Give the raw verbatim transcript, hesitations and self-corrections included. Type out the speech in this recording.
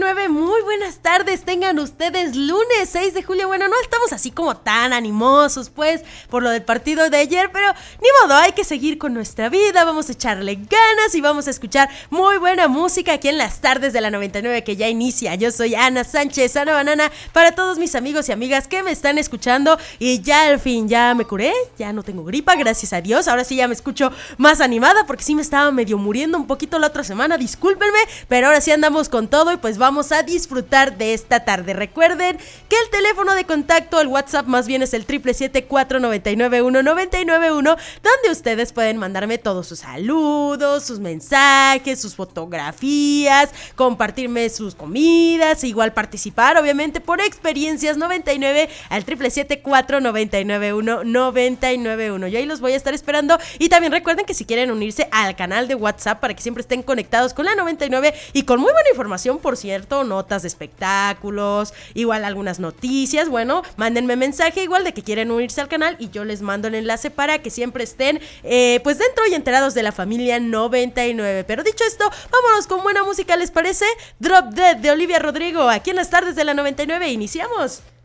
nueve, muy buenas tardes, tengan ustedes lunes seis de julio. Bueno, no estamos así como tan animosos pues por lo del partido de ayer, pero ni modo, hay que seguir con nuestra vida, vamos a echarle ganas y vamos a escuchar muy buena música aquí en las tardes de la noventa y nueve que ya inicia. Yo soy Ana Sánchez, Ana Banana, para todos mis amigos y amigas que me están escuchando y ya al fin, ya me curé, ya no tengo gripa, gracias a Dios, ahora sí ya me escucho más animada porque sí me estaba medio muriendo un poquito la otra semana, discúlpenme, pero ahora sí andamos con todo y pues vamos a disfrutar de esta tarde. Recuerden que el teléfono de contacto, el WhatsApp más bien es el siete siete siete, cuatro nueve nueve, uno nueve nueve uno, donde ustedes pueden mandarme todos sus saludos, sus mensajes, sus fotografías, compartirme sus comidas, igual participar obviamente por experiencias noventa y nueve al siete siete siete, cuatro nueve nueve uno, nueve nueve uno. Yo ahí los voy a estar esperando y también recuerden que si quieren unirse al canal de WhatsApp para que siempre estén conectados con la noventa y nueve y con muy buena información, por cierto, notas de espectáculos, igual algunas noticias, bueno, mándenme mensaje igual de que quieren unirse al canal y yo les mando el enlace para que siempre estén eh, pues dentro y enterados de la familia noventa y nueve. Pero dicho esto, vámonos con buena música, ¿les parece? Drop Dead de Olivia Rodrigo, aquí en las tardes de la noventa y nueve, iniciamos.